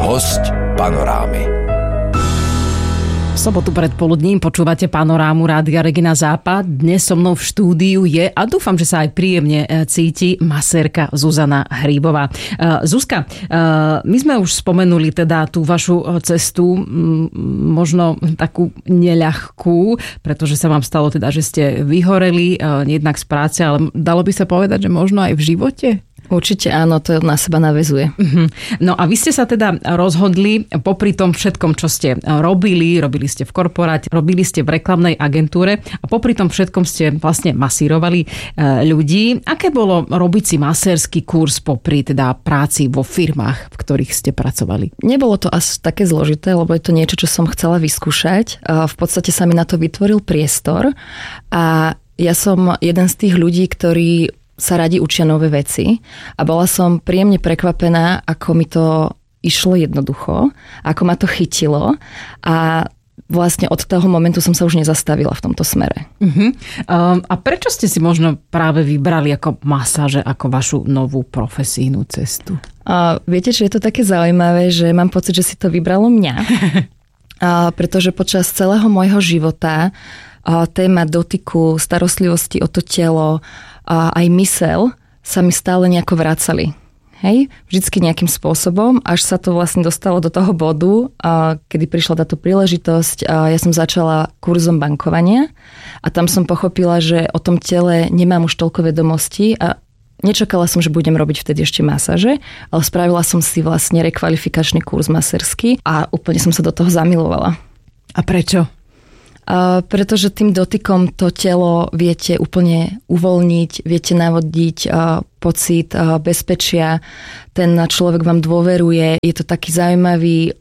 Hosť Panorámy. V sobotu predpoludním počúvate Panorámu Rádia Regina Západ. Dnes so mnou v štúdiu je, a dúfam, že sa aj príjemne cíti, masérka Zuzana Hríbová. Zuzka, my sme už spomenuli teda tú vašu cestu, možno takú neľahkú, pretože sa vám stalo teda, že ste vyhoreli jednak z práce, ale dalo by sa povedať, že možno aj v živote? Určite áno, to na seba naväzuje. No a vy ste sa teda rozhodli, popri tom všetkom, čo ste robili ste v korporáte, robili ste v reklamnej agentúre a popri tom všetkom ste vlastne masírovali ľudí. Aké bolo robiť si masérsky kurz popri teda práci vo firmách, v ktorých ste pracovali? Nebolo to až také zložité, lebo je to niečo, čo som chcela vyskúšať. V podstate sa mi na to vytvoril priestor a ja som jeden z tých ľudí, ktorí sa radi učia nové veci a bola som príjemne prekvapená, ako mi to išlo jednoducho, ako ma to chytilo a vlastne od toho momentu som sa už nezastavila v tomto smere. A prečo ste si možno práve vybrali ako masáže, ako vašu novú profesijnú cestu? Viete, že je to také zaujímavé, že mám pocit, že si to vybralo mňa, pretože počas celého môjho života téma dotyku, starostlivosti o to telo, aj myseľ sa mi stále nejako vracali. Hej? Vždycky nejakým spôsobom, až sa to vlastne dostalo do toho bodu, kedy prišla táto príležitosť. Ja som začala kurzom bankovania a tam som pochopila, že o tom tele nemám už toľko vedomostí a nečakala som, že budem robiť vtedy ešte masáže, ale spravila som si vlastne rekvalifikačný kurz masérsky a úplne som sa do toho zamilovala. A prečo? Pretože tým dotykom to telo viete úplne uvoľniť, viete navodiť pocit bezpečia, ten človek vám dôveruje, je to taký zaujímavý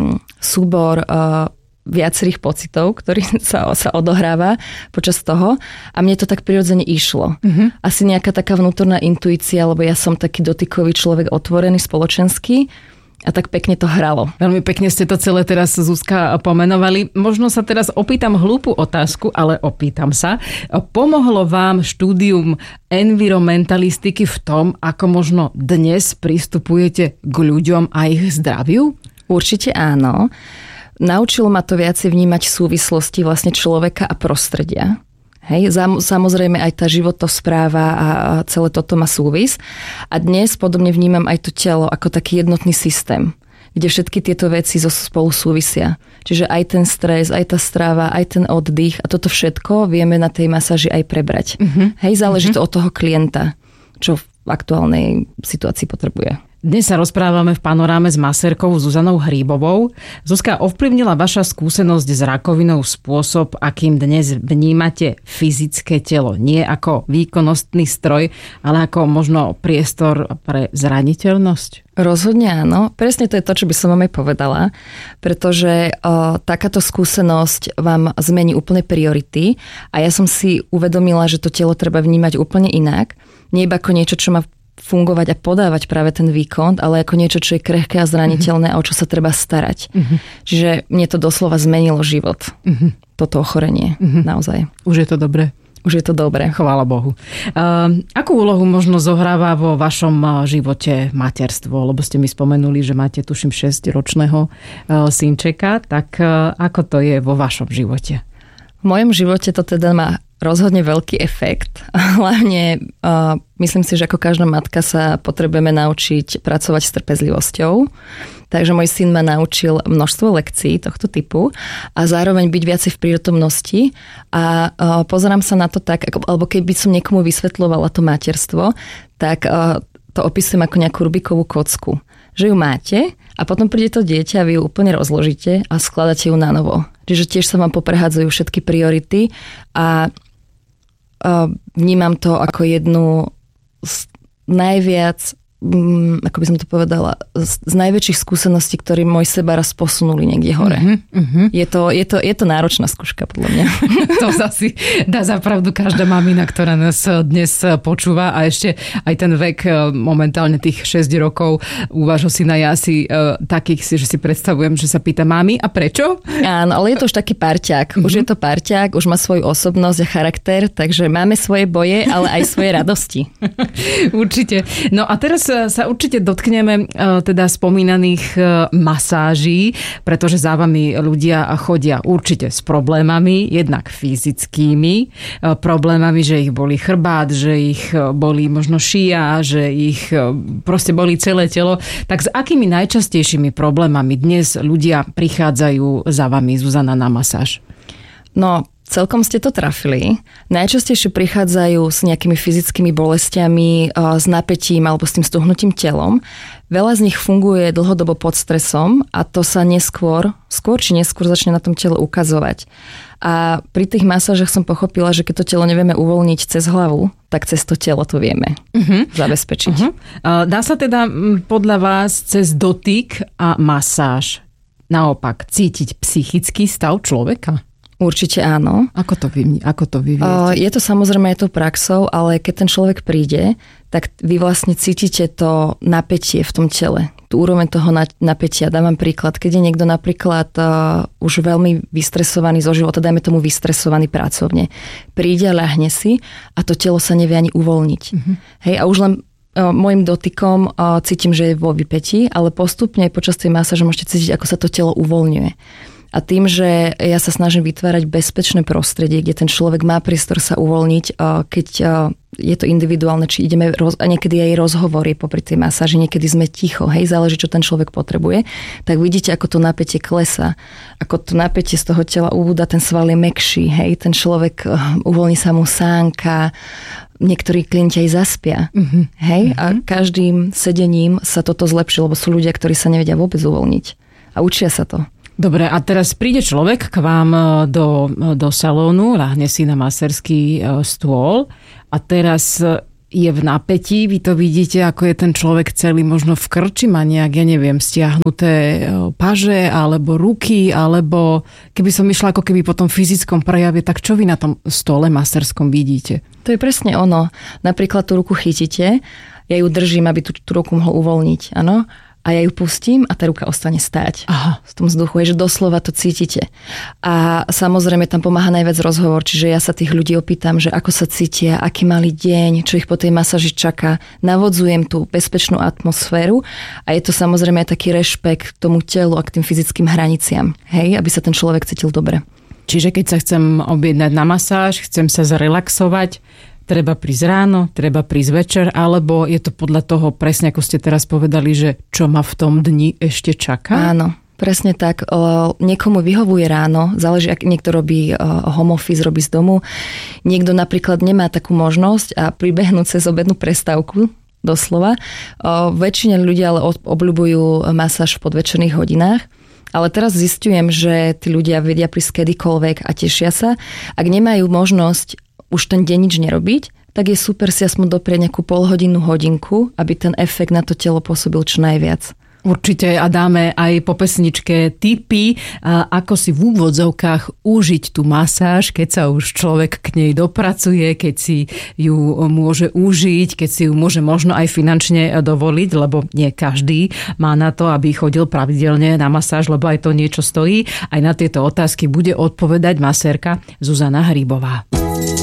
súbor viacerých pocitov, ktorý sa odohráva počas toho a mne to tak prirodzene išlo. Asi nejaká taká vnútorná intuícia, lebo ja som taký dotykový človek, otvorený, spoločenský. A tak pekne to hralo. Veľmi pekne ste to celé teraz, Zuzka, pomenovali. Možno sa teraz opýtam hlúpu otázku, ale opýtam sa. Pomohlo vám štúdium environmentalistiky v tom, ako možno dnes pristupujete k ľuďom a ich zdraviu? Určite áno. Naučilo ma to viacej vnímať súvislosti vlastne človeka a prostredia. Hej, samozrejme aj tá životospráva a celé toto má súvis. A dnes podobne vnímam aj to telo ako taký jednotný systém, kde všetky tieto veci spolu súvisia. Čiže aj ten stres, aj tá strava, aj ten oddych a toto všetko vieme na tej masáži aj prebrať. Hej, záleží to od toho klienta, čo v aktuálnej situácii potrebuje. Dnes sa rozprávame v Panoráme s masérkou Zuzanou Hríbovou. Zuzka, ovplyvnila vaša skúsenosť s rakovinou spôsob, akým dnes vnímate fyzické telo? Nie ako výkonnostný stroj, ale ako možno priestor pre zraniteľnosť? Rozhodne áno. Presne to je to, čo by som vám aj povedala. Pretože takáto skúsenosť vám zmení úplne priority a ja som si uvedomila, že to telo treba vnímať úplne inak. Nie iba ako niečo, čo má fungovať a podávať práve ten výkon, ale ako niečo, čo je krehké a zraniteľné a o čo sa treba starať. Čiže mne to doslova zmenilo život. Toto ochorenie. Naozaj. Už je to dobré? Už je to dobré. Chvála Bohu. Akú úlohu možno zohráva vo vašom živote materstvo? Lebo ste mi spomenuli, že máte, tuším, 6-ročného synčeka. Tak ako to je vo vašom živote? V mojom živote to teda má rozhodne veľký efekt. Hlavne myslím si, že ako každá matka sa potrebujeme naučiť pracovať s trpezlivosťou. Takže môj syn ma naučil množstvo lekcií tohto typu a zároveň byť viacej v prítomnosti a pozerám sa na to tak, alebo keby som niekomu vysvetľovala to materstvo, tak to opisujem ako nejakú Rubikovú kocku. Že ju máte a potom príde to dieťa a vy ju úplne rozložíte a skladáte ju na novo. Čiže tiež sa vám poprehádzajú všetky priority a vnímam to ako jednu z najviac, ako by som to povedala, z najväčších skúseností, ktoré môj seba raz posunuli niekde hore. Je to náročná skúška, podľa mňa. To asi dá za pravdu každá mamina, ktorá nás dnes počúva a ešte aj ten vek momentálne tých 6 rokov u vášho syna je asi taký, že si predstavujem, že sa pýta mami, a prečo? Áno, ale je to už taký parťák. Už je to parťák, už má svoju osobnosť a charakter, takže máme svoje boje, ale aj svoje radosti. Určite. No a teraz sa určite dotkneme teda spomínaných masáží, pretože za vami ľudia chodia určite s problémami, jednak fyzickými problémami, že ich boli chrbát, že ich boli možno šia, že ich proste boli celé telo. Tak s akými najčastejšími problémami dnes ľudia prichádzajú za vami, Zuzana, na masáž? No, celkom ste to trafili. Najčastejšie prichádzajú s nejakými fyzickými bolestiami, s napätím alebo s tým stuhnutým telom. Veľa z nich funguje dlhodobo pod stresom a to sa skôr či neskôr začne na tom tele ukazovať. A pri tých masážach som pochopila, že keď to telo nevieme uvoľniť cez hlavu, tak cez to telo to vieme zabezpečiť. Dá sa teda podľa vás cez dotyk a masáž naopak cítiť psychický stav človeka? Určite áno. Ako to vy viete? Je to samozrejme aj to praxou, ale keď ten človek príde, tak vy vlastne cítite to napätie v tom tele. Tú úroveň toho napätia. Dávam príklad. Keď je niekto napríklad už veľmi vystresovaný zo života, dajme tomu vystresovaný pracovne, príde a ľahne si a to telo sa nevie ani uvoľniť. Hej, a už len môjim dotykom cítim, že je vo vypätí, ale postupne aj počas tej masáže môžete cítiť, ako sa to telo uvoľňuje. A tým, že ja sa snažím vytvárať bezpečné prostredie, kde ten človek má priestor sa uvoľniť, keď je to individuálne, či ideme, a niekedy aj rozhovory popri tej masáži, niekedy sme ticho, hej, záleží, čo ten človek potrebuje, tak vidíte, ako to napätie klesá, ako to napätie z toho tela ubúda, ten sval je mäkší, hej, ten človek uvoľní sa mu sánka, niektorí klienti aj zaspia, hej, a každým sedením sa toto zlepší, lebo sú ľudia, ktorí sa nevedia vôbec uvoľniť a učia sa to. Dobre, a teraz príde človek k vám do salónu, ľahne si na masérsky stôl a teraz je v napätí, vy to vidíte, ako je ten človek celý možno v krči, má nejak, ja neviem, stiahnuté paže alebo ruky, alebo keby som išla ako keby po tom fyzickom prejave, tak čo vy na tom stole masérskom vidíte? To je presne ono. Napríklad tú ruku chytíte, ja ju držím, aby tú ruku mohol uvoľniť, áno? A ja ju pustím a tá ruka ostane stáť. Aha. V tom vzduchu, je, že doslova to cítite. A samozrejme tam pomáha najviac rozhovor, čiže ja sa tých ľudí opýtam, že ako sa cítia, aký mali deň, čo ich po tej masáži čaká. Navodzujem tú bezpečnú atmosféru a je to samozrejme aj taký rešpekt k tomu telu a k tým fyzickým hraniciam, hej, aby sa ten človek cítil dobre. Čiže keď sa chcem objednať na masáž, chcem sa zrelaxovať, treba prísť ráno, treba prísť večer, alebo je to podľa toho presne, ako ste teraz povedali, že čo ma v tom dni ešte čaká? Áno, presne tak. Niekomu vyhovuje ráno, záleží, ak niekto robí home office, robí z domu. Niekto napríklad nemá takú možnosť a pribehnúť cez obednú prestávku, doslova. Väčšina ľudia ale obľúbujú masáž v podvečerných hodinách. Ale teraz zistujem, že tí ľudia vedia prísť kedykoľvek a tešia sa. Ak nemajú možnosť už ten deň nič nerobiť, tak je super si aspoň doprieť nejakú polhodinu, hodinku, aby ten efekt na to telo pôsobil čo najviac. Určite a dáme aj po pesničke tipy, ako si v úvodzovkách užiť tú masáž, keď sa už človek k nej dopracuje, keď si ju môže užiť, keď si ju môže možno aj finančne dovoliť, lebo nie každý má na to, aby chodil pravidelne na masáž, lebo aj to niečo stojí. Aj na tieto otázky bude odpovedať masérka Zuzana Hríbová.